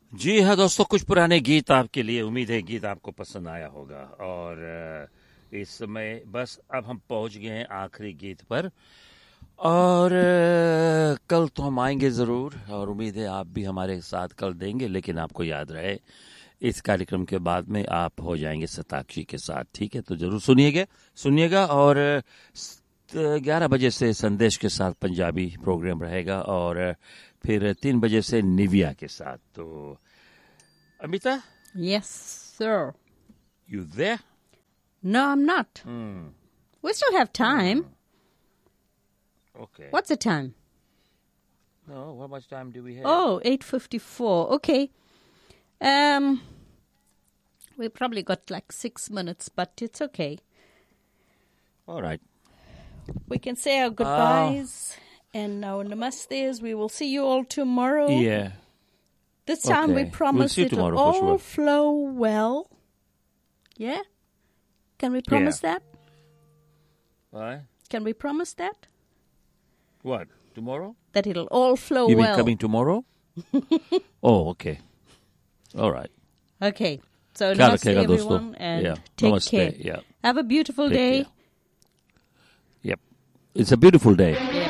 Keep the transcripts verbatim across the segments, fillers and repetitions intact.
जी हाँ दोस्तों, कुछ पुराने गीत आपके लिए। उम्मीद है गीत आपको पसंद आया होगा। और अ, इस समय बस अब हम पहुंच गए हैं आखिरी गीत पर। और अ, कल तो हम आएंगे ज़रूर, और उम्मीद है आप भी हमारे साथ कल देंगे। लेकिन आपको याद रहे, इस कार्यक्रम के बाद में आप हो जाएंगे शताक्षी के साथ, ठीक है? तो ज़रूर सुनिएगा सुनिएगा और ग्यारह बजे से संदेश के साथ पंजाबी प्रोग्राम रहेगा, और अ, फिर तीन बजे से निविया के साथ। तो Amita, Yes, sir. you there? No, I'm not. Hmm. We still have time. Okay. What's the time? No, how much time do we have? Oh, eight fifty-four. Okay. Um, we probably got like six minutes, but it's okay. All right. We can say our goodbyes and our namastes. We will see you all tomorrow. Yeah. This time Okay. we promise We'll see you it'll tomorrow for all sure. flow well. Yeah? Can we promise that? Why? Can we promise that? What? Tomorrow? That it'll all flow You mean well. coming tomorrow? Oh, okay. All right. Okay. So ख्याल namaste रखिएगा दोस्तों. everyone and Yeah. take Namaste. care. Yeah. Have a beautiful Take day. care. Yep. It's a beautiful day. Yeah.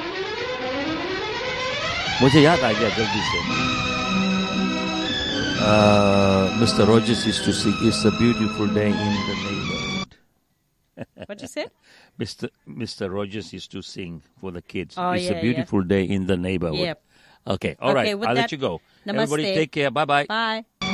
मुझे याद आ गया जल्दी से. Uh, Mister Rogers used to sing, "It's a beautiful day in the neighborhood." What'd you say? Mister Mister Rogers used to sing for the kids. Oh, It's yeah, a beautiful day in the neighborhood. Yep. Okay, all Okay, right. with I'll that, let you go. namaste. Everybody take care. Bye-bye. Bye.